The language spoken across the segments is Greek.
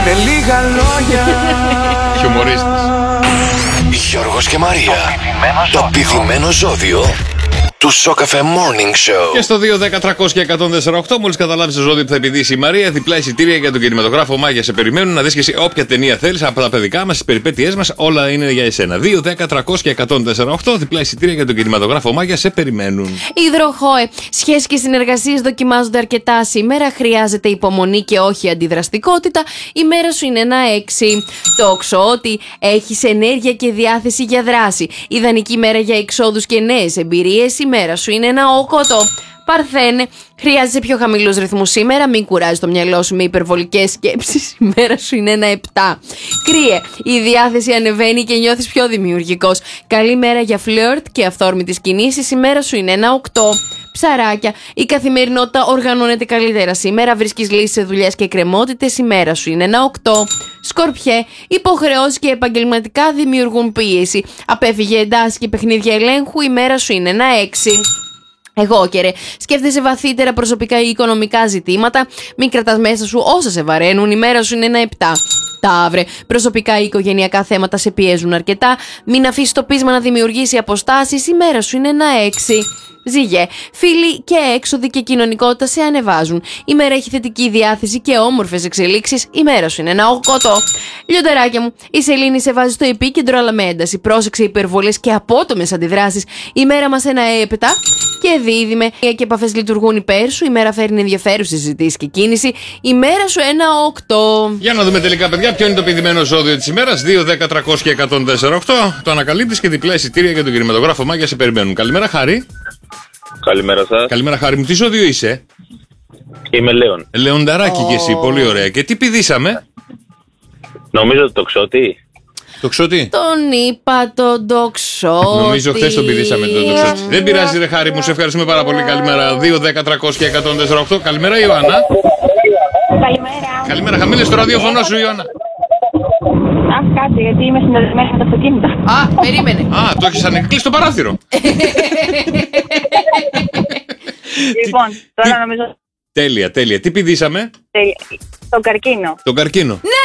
με λίγα λόγια. Χιουμορίστης. Γιώργος και Μαρία. Το πηδημένο ζώδιο του Σοκαφέ Morning Show. Και στο 2-10-300-1048, μόλις καταλάβεις το ζώδιο που θα επιδύσει η Μαρία, διπλά εισιτήρια για τον κινηματογράφο Μάγια σε περιμένουν. Να δεις και εσύ όποια ταινία θέλεις από τα παιδικά μας, τις περιπέτειές μας, όλα είναι για εσένα. 2-10-300-1048, διπλά εισιτήρια για τον κινηματογράφο Μάγια σε περιμένουν. Υδροχόε, σχέσεις και συνεργασίες δοκιμάζονται αρκετά σήμερα. Χρειάζεται υπομονή και όχι αντιδραστικότητα. Η μέρα σου είναι ένα 6. Τοξότη, έχεις ενέργεια και διάθεση για δράση. Ιδανική μέρα για εξόδους και νέες εμπειρίες. Η μέρα σου είναι ένα 8. Παρθένε, χρειάζεσαι πιο χαμηλούς ρυθμούς σήμερα. Μην κουράζεις το μυαλό σου με υπερβολικές σκέψεις. Η μέρα σου είναι ένα 7. Κρύε, η διάθεση ανεβαίνει και νιώθεις πιο δημιουργικός. Καλή μέρα για φλερτ και αυθόρμητες κινήσεις. Η μέρα σου είναι ένα 8. Ψαράκια, η καθημερινότητα οργανώνεται καλύτερα σήμερα. Βρίσκεις λύσεις σε δουλειές και εκκρεμότητες. Η μέρα σου είναι ένα 8. Σκορπιέ, υποχρεώσεις και επαγγελματικά δημιουργούν πίεση. Απέφυγε εντάσεις και παιχνίδια ελέγχου. Η μέρα σου είναι ένα 6. Εγώ και ρε, σκέφτεσαι βαθύτερα προσωπικά ή οικονομικά ζητήματα. Μην κρατάς μέσα σου όσα σε βαραίνουν. Η μέρα σου είναι ένα 7. Ταύρε, προσωπικά ή οικογενειακά θέματα σε πιέζουν αρκετά. Μην αφήσεις το πείσμα να δημιουργήσει αποστάσεις. Η μέρα σου είναι ένα 6. Ζυγέ, φίλοι και έξοδοι και κοινωνικότητα σε ανεβάζουν. Η μέρα έχει θετική διάθεση και όμορφες εξελίξεις. Η μέρα σου είναι ένα 8. Λιωτεράκια μου, η σελήνη σε βάζει στο επίκεντρο αλλά με ένταση. Πρόσεξε υπερβολές και απότομες αντιδράσεις. Η μέρα μας ένα 7. Και δίδυμε, και επαφές λειτουργούν υπέρ σου. Η μέρα φέρνει ενδιαφέρουσες συζητήσεις και κίνηση. Η μέρα σου ένα 8. Για να δούμε τελικά, παιδιά, ποιο είναι το πηδημένο ζώδιο της ημέρας. 2-10-300-1048. Το ανακαλύπτεις και διπλά εισιτήρια για τον κινηματογράφο Μάγια σε περιμένουν. Καλημέρα, Χάρη. Καλημέρα σας. Καλημέρα, Χάρη μου. Τι ζώδιο είσαι? Είμαι Λέων. Λεονταράκι κι εσύ, πολύ ωραία. Και τι πηδήσαμε? Νομίζω το τοξότη. Τοξότη. Τον είπα τον τοξότη. Νομίζω χθες τον πηδήσαμε τον τοξότη. Δεν πειράζει, ρε Χάρη μου, σε ευχαριστούμε πάρα πολύ. Καλημέρα. 2-10-300-1048. Καλημέρα, Ιωάννα. Καλημέρα. Καλημέρα, χαμήλες το ραδιόφωνο σου, Ιωάννα. Κάτσε, γιατί είμαι συνδεδεμένη με το αυτοκίνητο. Α, περίμενε. Α, το έχεις κλείσει το παράθυρο. Λοιπόν, τώρα νομίζω. Τέλεια, τέλεια. Τι πηδήσαμε? Τον καρκίνο. Τον καρκίνο. Ναι!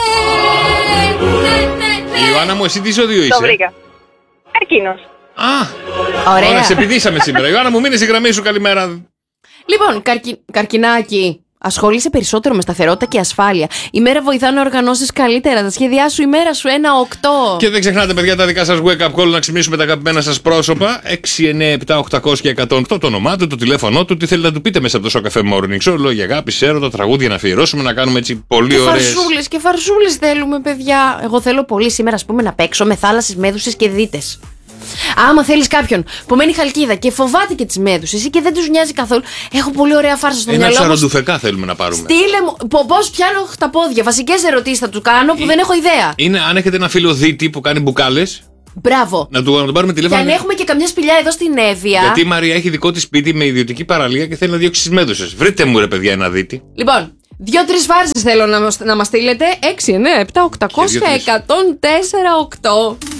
Ιωάννα μου, εσύ τι ζώδιο Το είσαι? βρήκα. Καρκίνος. Α, Ωραία. σε πηδήσαμε σήμερα. Ιωάννα μου, μείνε στη γραμμή σου, καλημέρα. Λοιπόν, καρκινάκι. Ασχολείσαι περισσότερο με σταθερότητα και ασφάλεια. Η μέρα βοηθά να οργανώσεις καλύτερα τα σχέδιά σου. Η μέρα σου ένα 8. Και δεν ξεχνάτε, παιδιά, τα δικά σας wake up call να ξυπνήσουμε τα αγαπημένα σας πρόσωπα. 697-800-1008, το όνομά του, το τηλέφωνό του, τι θέλετε να του πείτε μέσα από το Σοκαφέ Morning Show. Λόγια αγάπης, έρωτα, τραγούδια να αφιερώσουμε, να κάνουμε έτσι πολύ ωραίες. Και φαρσούλες θέλουμε, παιδιά. Εγώ θέλω πολύ σήμερα, ας πούμε, να παίξω με θάλασσες, μέδουσες και δίτες. Άμα θέλεις κάποιον που μένει Χαλκίδα και φοβάται και τις μέδουσες ή και δεν τους νοιάζει καθόλου, έχω πολύ ωραία φάρσα στο μυαλό μου. Ένα ψαροντουφεκά θέλουμε να πάρουμε. Στείλε μου πώς πιάνω τα πόδια. Βασικές ερωτήσεις θα του κάνω που δεν έχω ιδέα. Είναι αν έχετε ένα φίλο δίτη που κάνει μπουκάλες. Μπράβο. Να του πάρουμε τηλέφωνο. Και αν έχουμε και καμιά σπηλιά εδώ στην Εύβοια. Γιατί η Μαρία έχει δικό της σπίτι με ιδιωτική παραλία και θέλει να διώξει τις μέδουσες. Βρείτε μου, ρε παιδιά, ένα δίτη. Λοιπόν, 2-3 φάρσες θέλω να μας στείλετε. 6, 9, 7, 800, 104, 8.